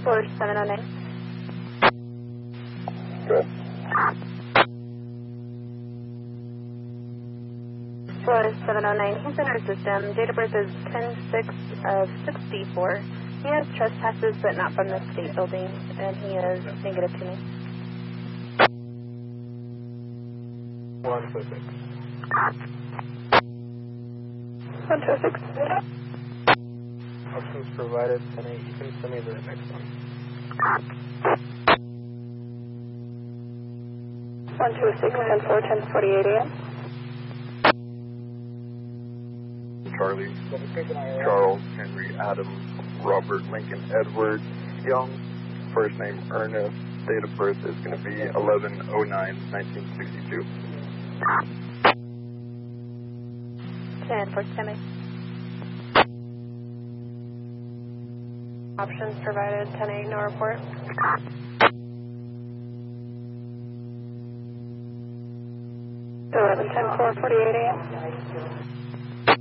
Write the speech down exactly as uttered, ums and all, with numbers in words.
four seven oh nine. Good. four seven oh nine, he's in our system. Date of birth is ten six of sixty-four. He has trespasses, but not from the state building, and he is negative to me. one two six. one two six. Options provided, ten eight. You can send me the next one. one two six, ten four, ten forty-eight a m. Charlie, Charles, Henry, Adam, Robert, Lincoln, Edward, Young, first name Ernest, date of birth is going to be eleven oh nine, nineteen sixty-two. ten for Timmy. Options provided, ten eight, no report. eleven ten four, forty-eight a m.